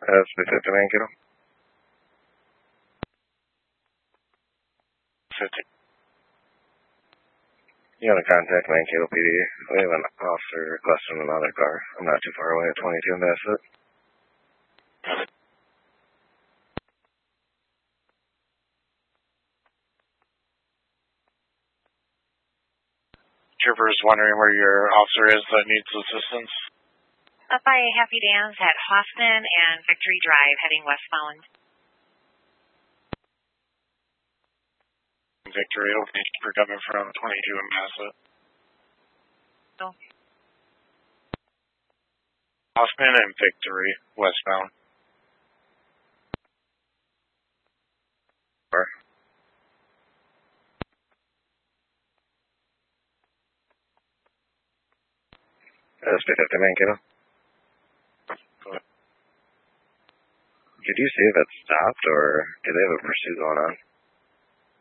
SB50 Mankato. 50. You want to contact Mankato PD. We have an officer requesting another car. I'm not too far away at 22 in Bassett. Trooper is wondering where your officer is that needs assistance. Up by Happy Dance at Hoffman and Victory Drive, heading westbound. Victory, opening for coming from 22 in Bassett. Oh. Hoffman and Victory, westbound. Where? SB50 Mankato. Go ahead. Did you see if it stopped, or do they have a pursuit going on?